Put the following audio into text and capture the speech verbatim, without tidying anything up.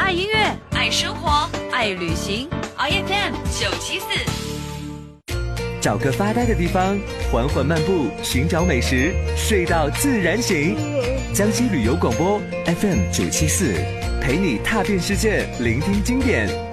爱音乐， 爱生活， 爱旅行 ，I F M 九七四。 找个发呆的地方，缓缓漫步，寻找美食，睡到自然醒。江西旅游广播 F M 九七四，陪你踏遍世界，聆听经典。